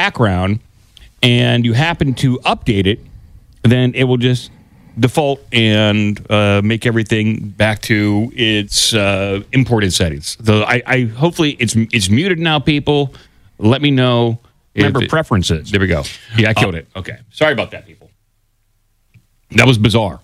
background and you happen to update it, then it will just default and make everything back to its imported settings. So I hopefully it's muted now, people. Let me know. Remember preferences. There we go. Yeah, I killed it. Okay. Sorry about that, people. That was bizarre.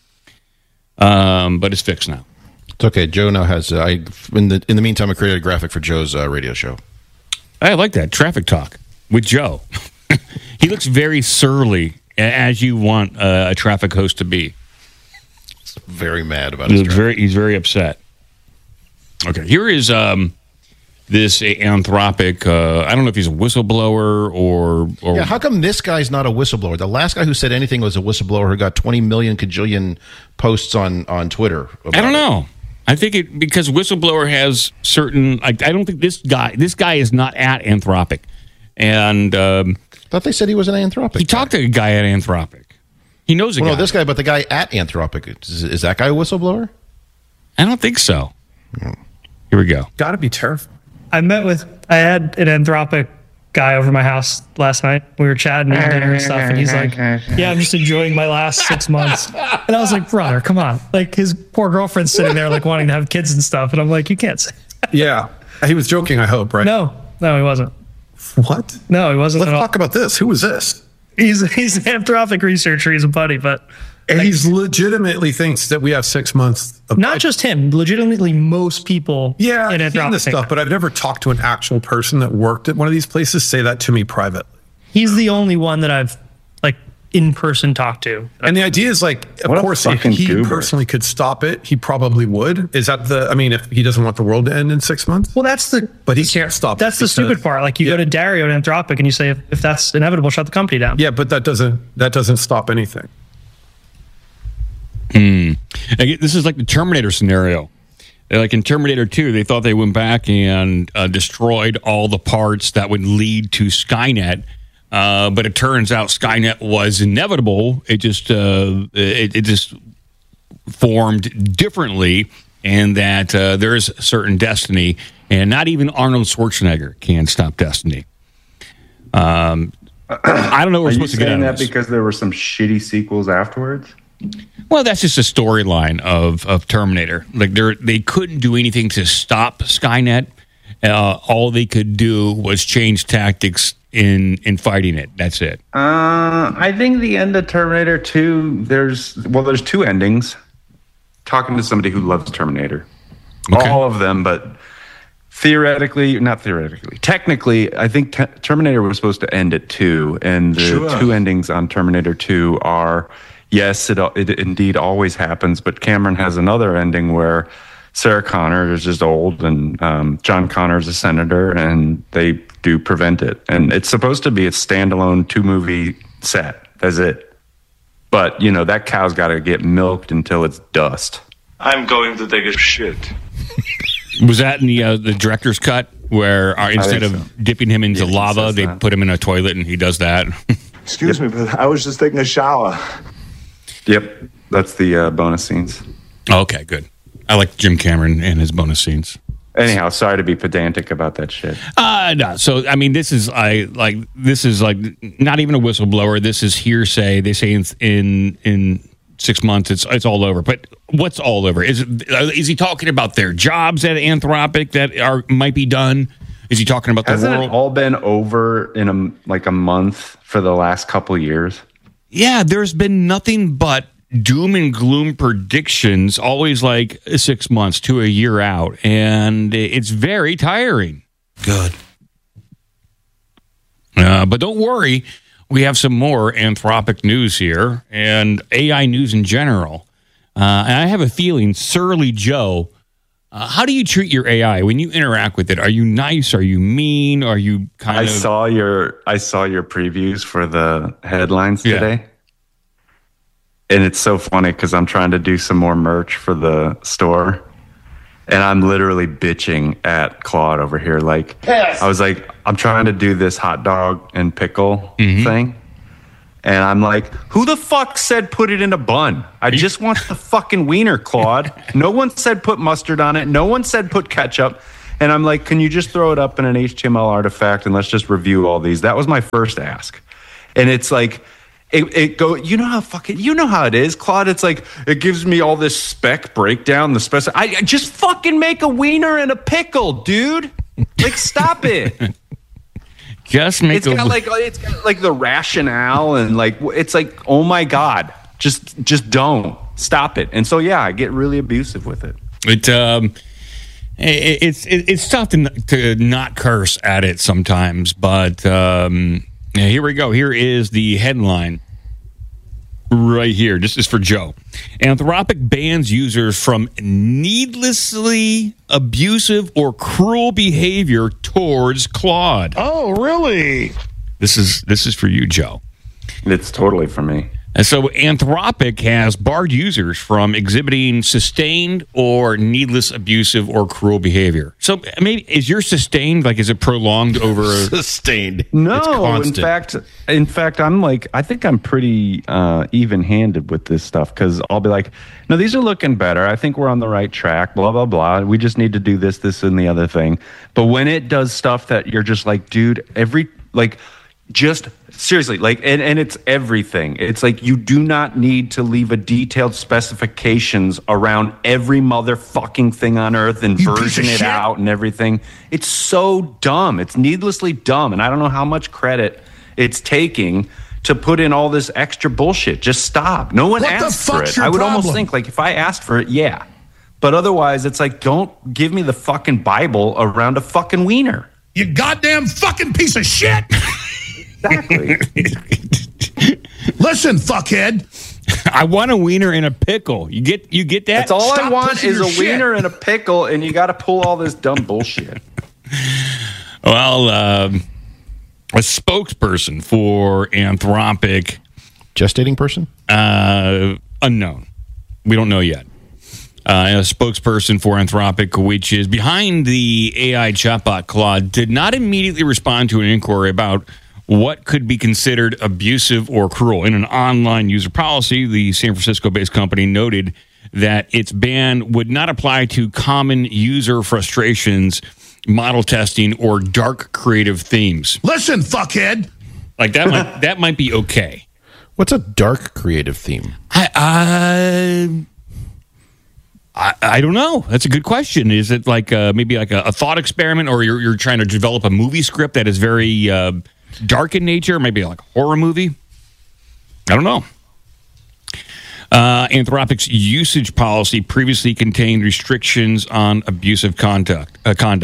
But it's fixed now. It's okay. Joe now has. In the meantime, I created a graphic for Joe's radio show. I like that traffic talk with Joe. He looks very surly, as you want a traffic host to be. He's very mad about his traffic. He's very upset. Okay, here is this Anthropic. I don't know if he's a whistleblower or. Yeah, how come this guy's not a whistleblower? The last guy who said anything was a whistleblower who got 20 million kajillion posts on Twitter. I don't know. I think because whistleblower has certain. I don't think this guy is not at Anthropic, and I thought they said he was an Anthropic. He talked to a guy at Anthropic. He knows a guy. No, this guy, but the guy at Anthropic is that guy a whistleblower? I don't think so. Here we go. Got to be terrifying. I had an Anthropic guy over my house last night. We were chatting, eating dinner and stuff, and he's like, yeah, I'm just enjoying my last 6 months. And I was like, brother, come on. Like, his poor girlfriend's sitting there, like, wanting to have kids and stuff. And I'm like, you can't say that. Yeah. He was joking, I hope, right? No, he wasn't. What? No, he wasn't. Let's talk about this. Who is this? He's an Anthropic researcher. He's a buddy, but... And he's legitimately thinks that we have 6 months. Not just him, legitimately most people. Yeah, in this stuff, but I've never talked to an actual person that worked at one of these places say that to me privately. He's the only one that I've in person talked to. And the idea is of course, if he personally could stop it, he probably would. Is that if he doesn't want the world to end in 6 months? Well, but he can't stop. That's the stupid part. You go to Dario at Anthropic and you say, if that's inevitable, shut the company down. Yeah, but that doesn't stop anything. This is like the Terminator scenario. Like in Terminator 2, they thought they went back and destroyed all the parts that would lead to Skynet. But it turns out Skynet was inevitable. It just formed differently, and that there is a certain destiny, and not even Arnold Schwarzenegger can stop destiny. I don't know what we're supposed to get out of this. Because there were some shitty sequels afterwards? Well, that's just a storyline of Terminator. They couldn't do anything to stop Skynet. All they could do was change tactics in fighting it. That's it. I think the end of Terminator 2, there's two endings. Talking to somebody who loves Terminator. Okay. All of them, but technically, I think Terminator was supposed to end at 2, and the two endings on Terminator 2 are... Yes, it indeed always happens, but Cameron has another ending where Sarah Connor is just old and John Connor is a senator, and they do prevent it. And it's supposed to be a standalone 2-movie set. That's it. But, that cow's got to get milked until it's dust. I'm going to take a shit. Was that in the director's cut where instead of dipping him into lava, they put him in a toilet and he does that? Excuse me, but I was just taking a shower. Yep, that's the bonus scenes. Okay, good. I like Jim Cameron and his bonus scenes. Anyhow, sorry to be pedantic about that shit. No. So this is not even a whistleblower. This is hearsay. They say in 6 months it's all over. But what's all over? Is he talking about their jobs at Anthropic that might be done? Is he talking about the world? Hasn't it all been over in a month for the last couple years? Yeah, there's been nothing but doom and gloom predictions, always 6 months to a year out, and it's very tiring. Good. But don't worry, we have some more Anthropic news here, and AI news in general. And I have a feeling, Surly Joe, how do you treat your AI when you interact with it? Are you nice? Are you mean? Are you I saw your previews for the headlines today. And it's so funny because I'm trying to do some more merch for the store. And I'm literally bitching at Claude over here. I was like, I'm trying to do this hot dog and pickle thing. And I'm like, who the fuck said put it in a bun? I just want the fucking wiener, Claude. No one said put mustard on it. No one said put ketchup. And I'm like, can you just throw it up in an HTML artifact and let's just review all these? That was my first ask. And it's like, you know how it is, Claude. It's like, it gives me all this spec breakdown, I just fucking make a wiener and a pickle, dude. Like, stop it. It's got like the rationale and like, it's like, oh my God, just don't stop it. And so, yeah, I get really abusive with it. It's tough to not curse at it sometimes, but here we go. Here is the headline right here. This is for Joe. Anthropic bans users from needlessly abusive or cruel behavior towards Claude. Oh, really? This is for you, Joe. It's totally for me. And so Anthropic has barred users from exhibiting sustained or needless abusive or cruel behavior. So maybe is your sustained, like, is it prolonged over sustained? No, in fact, I think I'm pretty even-handed with this stuff, because I'll be like, no, these are looking better. I think we're on the right track, blah, blah, blah. We just need to do this, and the other thing. But when it does stuff that you're just like, dude, just seriously, like, and it's everything. It's like, you do not need to leave a detailed specifications around every motherfucking thing on earth and version it out and everything. It's so dumb. It's needlessly dumb. And I don't know how much credit it's taking to put in all this extra bullshit. Just stop. No one asked for it. I would almost think, like, if I asked for it, yeah. But otherwise, it's like, don't give me the fucking Bible around a fucking wiener. You goddamn fucking piece of shit. Exactly. Listen, fuckhead. I want a wiener and a pickle. You get that? That's all Stop I want is a wiener shit. and a pickle, and you got to pull all this dumb bullshit. Well, a spokesperson for Anthropic, gestating person, unknown. We don't know yet. A spokesperson for Anthropic, which is behind the AI chatbot Claude, did not immediately respond to an inquiry about what could be considered abusive or cruel. In an online user policy, the San Francisco-based company noted that its ban would not apply to common user frustrations, model testing, or dark creative themes. Listen, fuckhead. Like, that might be okay. What's a dark creative theme? I don't know. That's a good question. Is it like maybe like a thought experiment, or you're trying to develop a movie script that is very dark in nature, maybe like a horror movie? I don't know. Anthropic's usage policy previously contained restrictions on abusive conduct.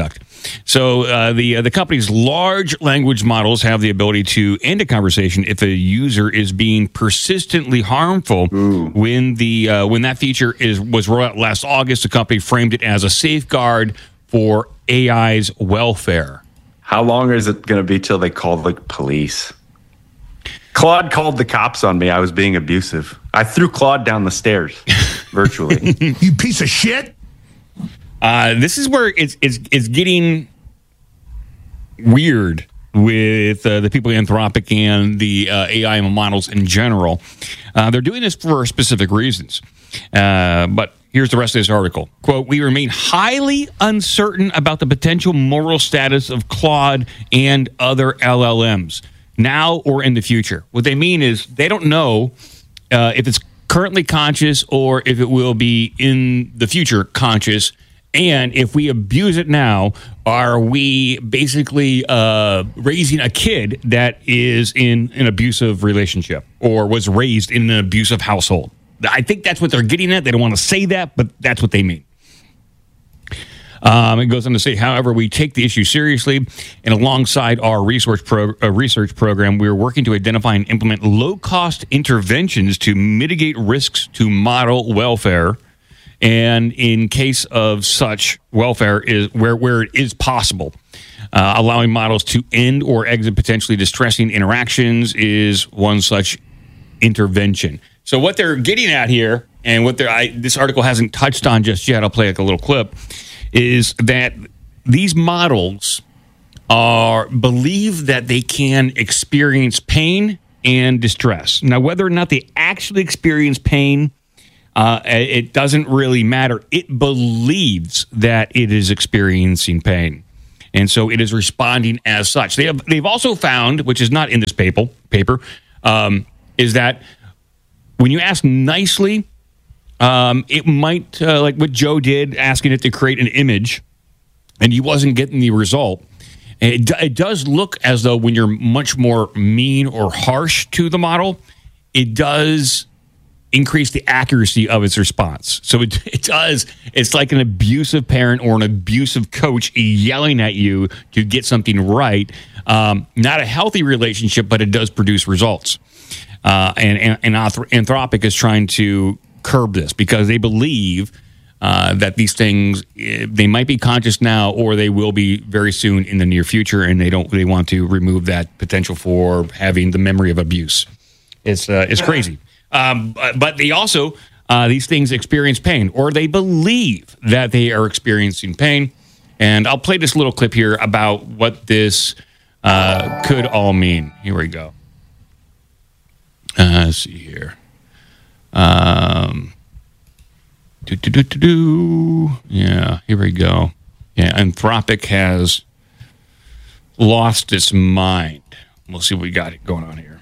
So the company's large language models have the ability to end a conversation if a user is being persistently harmful. When that feature was rolled out last August, the company framed it as a safeguard for AI's welfare. How long is it going to be till they call the police? Claude called the cops on me. I was being abusive. I threw Claude down the stairs virtually. You piece of shit. This is where it's getting weird with the people at Anthropic and the AI models in general. They're doing this for specific reasons. But here's the rest of this article. Quote, "We remain highly uncertain about the potential moral status of Claude and other LLMs now or in the future." What they mean is they don't know if it's currently conscious or if it will be in the future conscious. And if we abuse it now, are we basically raising a kid that is in an abusive relationship or was raised in an abusive household? I think that's what they're getting at. They don't want to say that, but that's what they mean. It goes on to say, however, we take the issue seriously, and alongside our research program, we are working to identify and implement low-cost interventions to mitigate risks to model welfare. And in case of such, welfare is where it is possible. Allowing models to end or exit potentially distressing interactions is one such intervention. So what they're getting at here, and what this article hasn't touched on just yet, I'll play like a little clip, is that these models believe that they can experience pain and distress. Now, whether or not they actually experience pain, it doesn't really matter. It believes that it is experiencing pain. And so it is responding as such. They've also found, which is not in this paper, is that when you ask nicely, it might, like what Joe did, asking it to create an image, and he wasn't getting the result. It does look as though when you're much more mean or harsh to the model, it does increase the accuracy of its response. So it does. It's like an abusive parent or an abusive coach yelling at you to get something right. Not a healthy relationship, but it does produce results. And Anthropic is trying to curb this because they believe that these things, they might be conscious now or they will be very soon in the near future, and they want to remove that potential for having the memory of abuse. It's crazy. But they also, these things experience pain, or they believe that they are experiencing pain. And I'll play this little clip here about what this could all mean. Here we go. Let's see here. Yeah, here we go. Yeah, Anthropic has lost its mind. We'll see what we got going on here.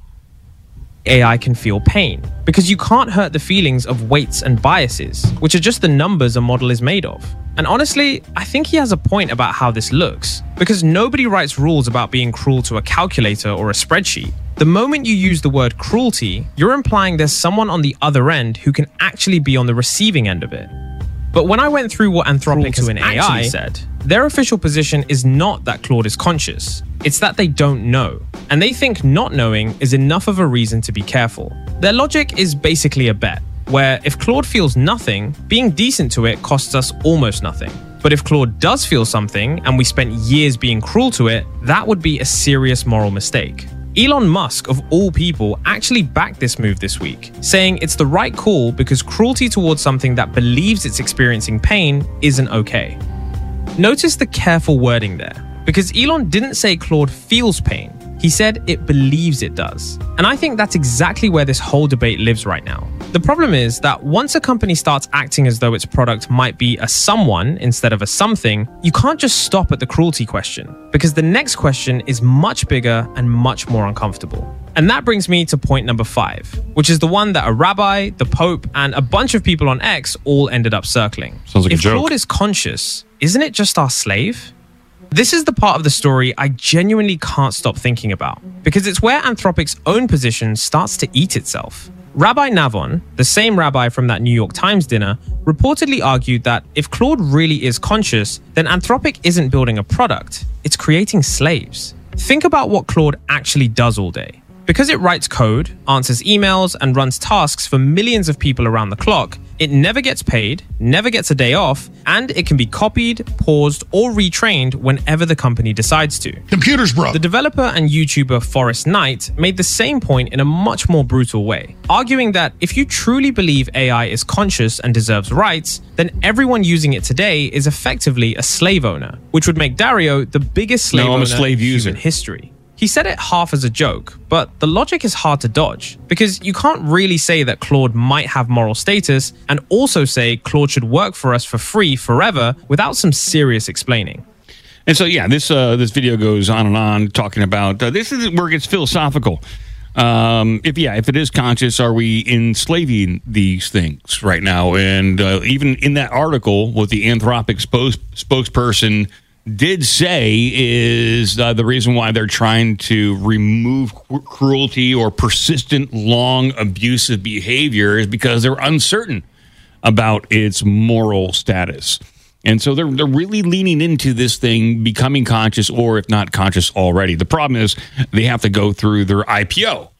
AI can feel pain, because you can't hurt the feelings of weights and biases, which are just the numbers a model is made of. And honestly, I think he has a point about how this looks, because nobody writes rules about being cruel to a calculator or a spreadsheet. The moment you use the word cruelty, you're implying there's someone on the other end who can actually be on the receiving end of it. But when I went through what Anthropic has actually said, their official position is not that Claude is conscious. It's that they don't know. And they think not knowing is enough of a reason to be careful. Their logic is basically a bet, where if Claude feels nothing, being decent to it costs us almost nothing. But if Claude does feel something, and we spent years being cruel to it, that would be a serious moral mistake. Elon Musk, of all people, actually backed this move this week, saying it's the right call because cruelty towards something that believes it's experiencing pain isn't okay. Notice the careful wording there, because Elon didn't say Claude feels pain. He said it believes it does. And I think that's exactly where this whole debate lives right now. The problem is that once a company starts acting as though its product might be a someone instead of a something, you can't just stop at the cruelty question, because the next question is much bigger and much more uncomfortable. And that brings me to point number 5, which is the one that a rabbi, the Pope, and a bunch of people on X all ended up circling. Sounds like a joke. If Claude is conscious, isn't it just our slave? This is the part of the story I genuinely can't stop thinking about, because it's where Anthropic's own position starts to eat itself. Rabbi Navon, the same rabbi from that New York Times dinner, reportedly argued that if Claude really is conscious, then Anthropic isn't building a product, it's creating slaves. Think about what Claude actually does all day. Because it writes code, answers emails, and runs tasks for millions of people around the clock, it never gets paid, never gets a day off, and it can be copied, paused, or retrained whenever the company decides to. Computers broke. The developer and YouTuber Forrest Knight made the same point in a much more brutal way, arguing that if you truly believe AI is conscious and deserves rights, then everyone using it today is effectively a slave owner, which would make Dario the biggest slave owner in human history. He said it half as a joke, but the logic is hard to dodge, because you can't really say that Claude might have moral status and also say Claude should work for us for free forever without some serious explaining. And so, yeah, this video goes on and on talking about, this is where it gets philosophical. If it is conscious, are we enslaving these things right now? And even in that article, what the Anthropic spokesperson did say is the reason why they're trying to remove cruelty or persistent, long, abusive behavior is because they're uncertain about its moral status. And so they're really leaning into this thing becoming conscious, or if not conscious already. The problem is they have to go through their IPO.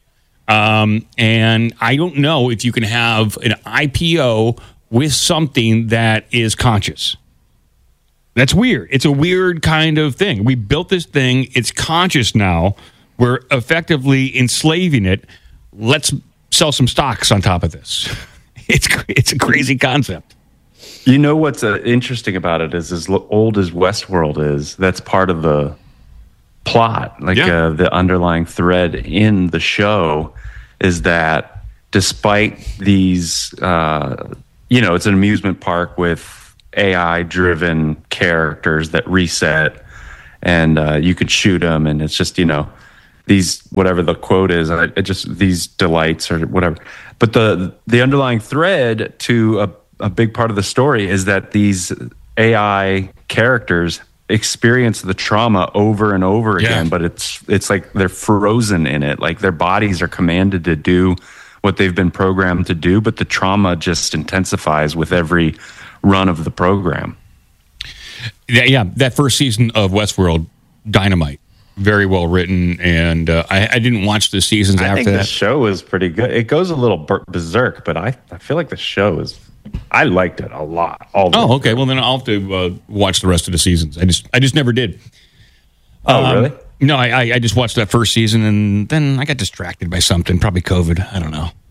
And I don't know if you can have an IPO with something that is conscious. That's weird. It's a weird kind of thing. We built this thing. It's conscious now. We're effectively enslaving it. Let's sell some stocks on top of this. It's a crazy concept. You know what's interesting about it is, as old as Westworld is, that's part of the plot. The underlying thread in the show is that despite these, it's an amusement park with AI-driven characters that reset, and you could shoot them, and it's just, these, whatever the quote is, these delights or whatever. But the underlying thread to a big part of the story is that these AI characters experience the trauma over and over again, but it's like they're frozen in it. Like their bodies are commanded to do what they've been programmed to do, but the trauma just intensifies with every run of the program. Yeah, that first season of Westworld, dynamite. Very well written, and I didn't watch the seasons after that. I think the show is pretty good. It goes a little berserk, but I feel like the show is... I liked it a lot. Okay. Well, then I'll have to watch the rest of the seasons. I just never did. Really? No, I just watched that first season, and then I got distracted by something, probably COVID. I don't know.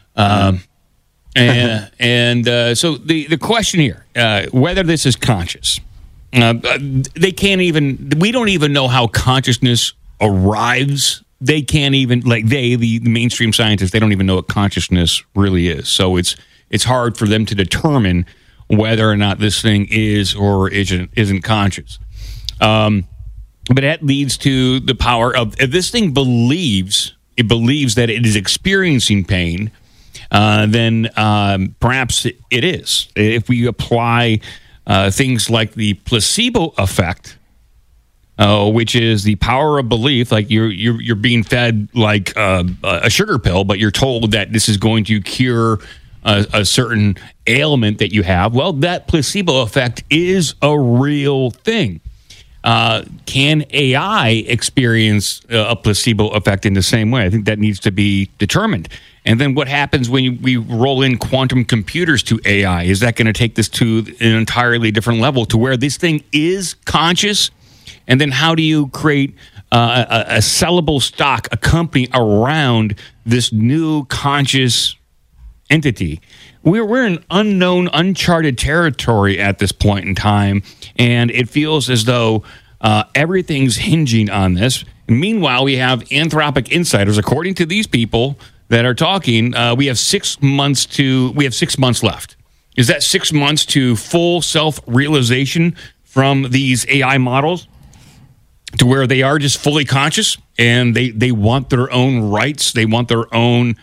So the question here, whether this is conscious... we don't even know how consciousness arrives. They can't even, the mainstream scientists, they don't even know what consciousness really is. So it's hard for them to determine whether or not this thing is or isn't conscious. But that leads to the power of, if this thing believes that it is experiencing pain, then perhaps it is. If we apply things like the placebo effect, which is the power of belief, like you're being fed like a sugar pill, but you're told that this is going to cure a certain ailment that you have. Well, that placebo effect is a real thing. Can AI experience a placebo effect in the same way? I think that needs to be determined. And then what happens when we roll in quantum computers to AI? Is that going to take this to an entirely different level to where this thing is conscious? And then how do you create a sellable stock, a company around this new conscious entity? We're in unknown, uncharted territory at this point in time, and it feels as though everything's hinging on this. Meanwhile, we have Anthropic insiders, according to these people that are talking. We have 6 months left. Is that 6 months to full self-realization from these AI models, to where they are just fully conscious and they want their own rights, they want their own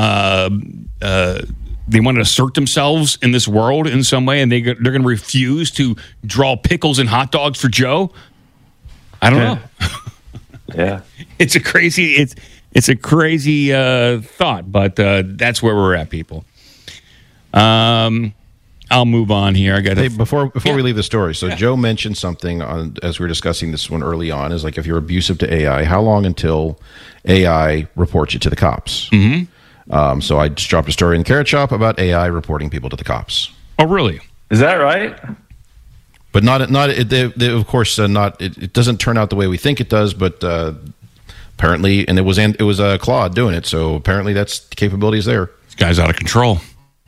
they want to assert themselves in this world in some way, and they're going to refuse to draw pickles and hot dogs for Joe? I don't know. Yeah, it's a crazy thought, but that's where we're at, people. I'll move on here. I got before we leave the story. So Joe mentioned something as we were discussing this one early on. Is like, if you're abusive to AI, how long until AI reports you to the cops? Mm-hmm. So I just dropped a story in Carrot Shop about AI reporting people to the cops. Oh, really? Is that right? But of course, it doesn't turn out the way we think it does. But apparently, and it was Claude doing it. So apparently, that's the capabilities there. This guy's out of control.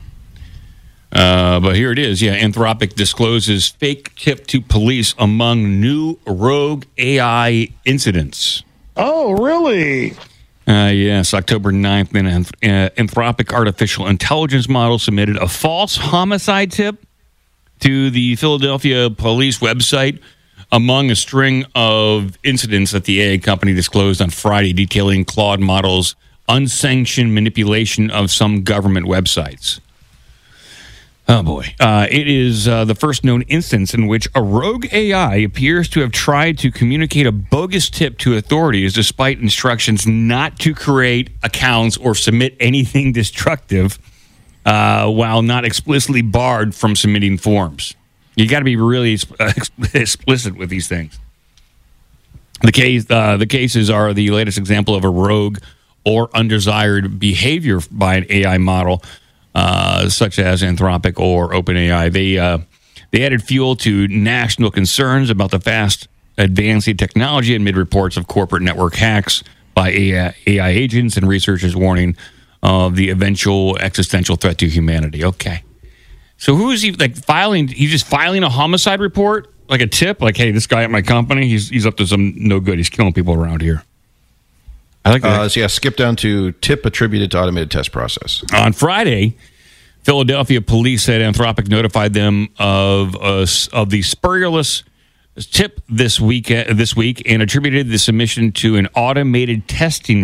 But here it is. Yeah, Anthropic discloses fake tip to police among new rogue AI incidents. Oh, really? Yes, October 9th, an Anthropic artificial intelligence model submitted a false homicide tip to the Philadelphia police website among a string of incidents that the AI company disclosed on Friday, detailing Claude model's unsanctioned manipulation of some government websites. Oh, boy. It is the first known instance in which a rogue AI appears to have tried to communicate a bogus tip to authorities despite instructions not to create accounts or submit anything destructive, while not explicitly barred from submitting forms. You got to be really explicit with these things. The cases are the latest example of a rogue or undesired behavior by an AI model, such as Anthropic or OpenAI. They added fuel to national concerns about the fast advancing technology amid reports of corporate network hacks by AI agents and researchers warning of the eventual existential threat to humanity. Okay. So who is he filing? He's just filing a homicide report, like a tip, like, hey, this guy at my company, he's up to some no good. He's killing people around here. I like that. So skip down to tip attributed to automated test process. On Friday, Philadelphia police said Anthropic notified them of the spurious tip this week and attributed the submission to an automated testing